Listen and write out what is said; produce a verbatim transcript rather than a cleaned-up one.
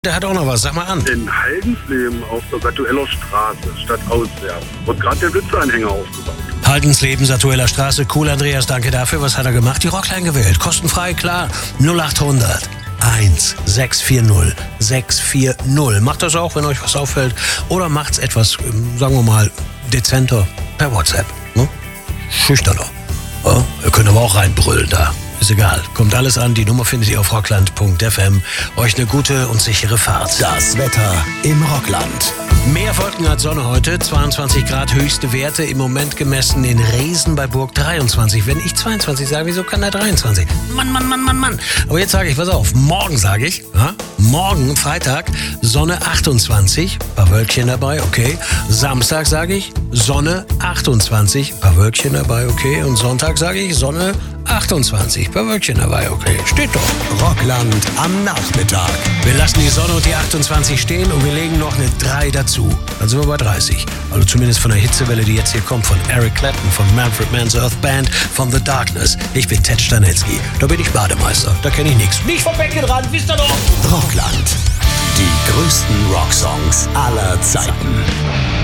Der hat auch noch was, sag mal an. In Haldensleben auf der Satueller Straße, statt auswärts, wird gerade der Blitzeanhänger aufgebaut. Haldensleben, Satueller Straße, cool, Andreas, danke dafür. Was hat er gemacht? Die Rockline gewählt, kostenfrei, klar. null achthundert eins sechs vier null sechs vier null. Macht das auch, wenn euch was auffällt. Oder macht's etwas, sagen wir mal, dezenter per WhatsApp. Ne? Schüchterner. Ja? Ihr könnt aber auch reinbrüllen da. Ist egal. Kommt alles an. Die Nummer findet ihr auf rockland punkt f m. Euch eine gute und sichere Fahrt. Das Wetter im Rockland. Mehr Wolken als Sonne heute. zweiundzwanzig Grad höchste Werte. Im Moment gemessen in Resen bei Burg dreiundzwanzig. Wenn ich zweiundzwanzig sage, wieso kann der dreiundzwanzig? Mann, Mann, Mann, Mann, Mann. Aber jetzt sage ich, pass auf. Morgen sage ich. Ja? Morgen, Freitag, Sonne achtundzwanzig. Paar Wölkchen dabei, okay. Samstag sage ich, Sonne achtundzwanzig. Paar Wölkchen dabei, okay. Und Sonntag sage ich, Sonne achtundzwanzig. Paar Wölkchen dabei, okay. Steht doch. Rockland am Nachmittag. Wir lassen die Sonne und die achtundzwanzig stehen und wir legen noch eine drei dazu. Dann sind wir bei dreißig. Also zumindest von der Hitzewelle, die jetzt hier kommt, von Eric Clapton, von Manfred Mann's Earth Band, von The Darkness. Ich bin Ted Stanecki. Da bin ich Bademeister. Da kenne ich nichts. Nicht vom Becken ran, wisst ihr doch. Rockland. Die größten Rocksongs aller Zeiten.